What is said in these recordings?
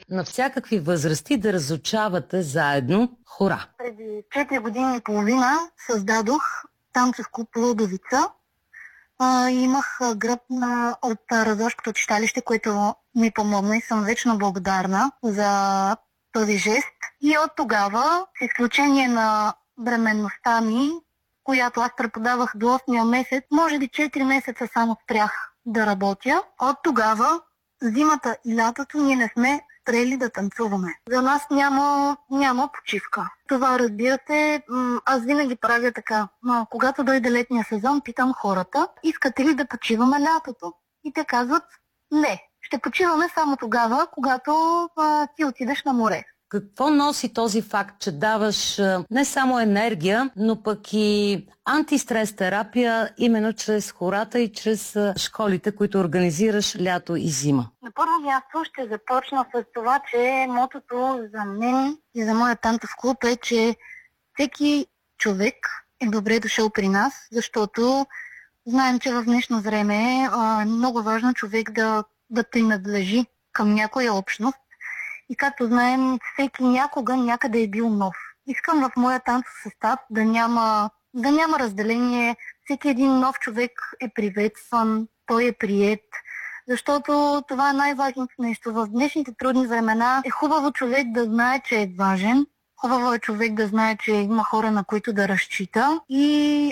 на всякакви възрасти да разучавате заедно хора? Преди 4 години и половина създадох танцов клуб Лудовица. Имах гръб от Радошкото читалище, което ми помогна и съм вечно благодарна за този жест. И от тогава, с изключение на бременността ми, която аз преподавах до 8-я месец, може би 4 месеца само спрях да работя. От тогава, зимата и лятото, ние не сме спрели да танцуваме. За нас няма почивка. Това, разбира се, аз винаги правя така. Когато дойде летния сезон, питам хората, искате ли да почиваме лятото? И те казват, не, ще почиваме само тогава, когато ти отидеш на море. Какво носи този факт, че даваш не само енергия, но пък и антистрес терапия именно чрез хората и чрез школите, които организираш лято и зима? На първо място ще започна с това, че мотото за мен и за моя танцов клуб е, че всеки човек е добре дошъл при нас, защото знаем, че в днешно време е много важно човек да принадлежи към някоя общност. И както знаем, всеки някога някъде е бил нов. Искам в моя танцов състав да няма разделение. Всеки един нов човек е приветстван, той е приет. Защото това е най-важното нещо. В днешните трудни времена е хубаво човек да знае, че е важен. Хубаво е човек да знае, че има хора, на които да разчита. И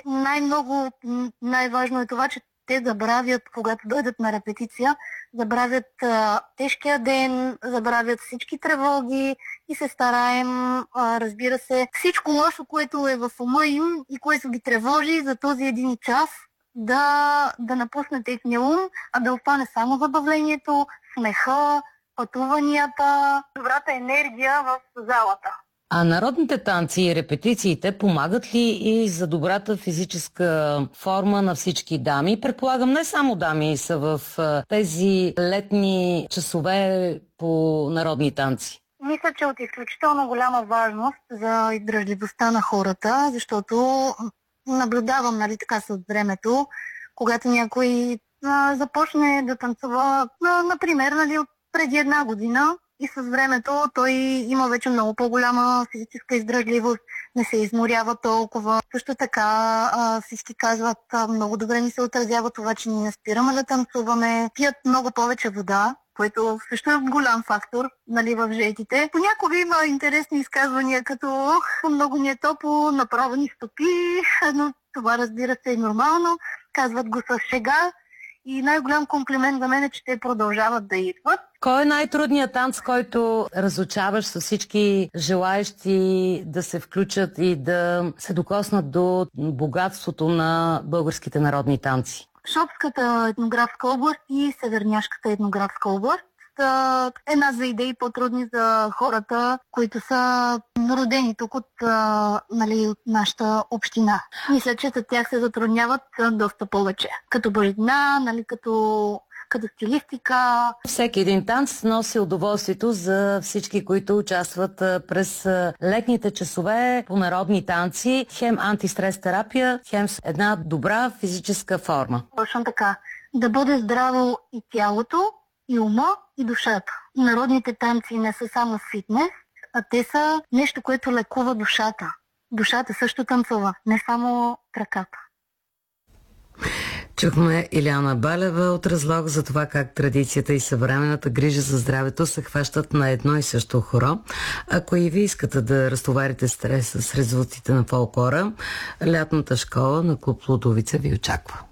най-важно е това, че те забравят, когато дойдат на репетиция, забравят тежкия ден, забравят всички тревоги и се стараем, разбира се, всичко лошо, което е в ума им и което ги тревожи за този един час, да напусне техния ум, а да остане само забавлението, смеха, пътуванията, добрата енергия в залата. А народните танци и репетициите помагат ли и за добрата физическа форма на всички дами? Предполагам, не само дами са в тези летни часове по народни танци. Мисля, че от изключително голяма важност за издръжливостта на хората, защото наблюдавам, така с времето, когато някой започне да танцува, например, от преди 1 година, и с времето той има вече много по-голяма физическа издръжливост, не се изморява толкова. Също така всички казват, много добре ни се отразява това, че ние не спираме да танцуваме, пият много повече вода, което също е голям фактор, в жейтите. Понякога има интересни изказвания, като много ни е топло, направо ни стопи, но това, разбира се, е нормално. Казват го с шега. И най-голям комплимент за мен е, че те продължават да идват. Кой е най-трудният танц, който разучаваш с всички желаещи да се включат и да се докоснат до богатството на българските народни танци? Шопската етнографска област и Северняшката етнографска област. Една за идеи по-трудни за хората, които са родени тук от нашата община. Мисля, че за тях се затрудняват доста повече. Като бързина, като стилистика. Всеки един танц носи удоволствието за всички, които участват през летните часове по народни танци. Хем антистрес терапия, хем една добра физическа форма. Точно така. Да бъде здраво и тялото, и ума, и душата. Народните танци не са само фитнес, а те са нещо, което лекува душата. Душата също танцува, не само краката. Чухме Илиана Балева от Разлог за това как традицията и съвременната грижа за здравето се хващат на едно и също хоро. Ако и ви искате да разтоварите стреса с резултатите на фолклора, лятната школа на клуб Лудовица ви очаква.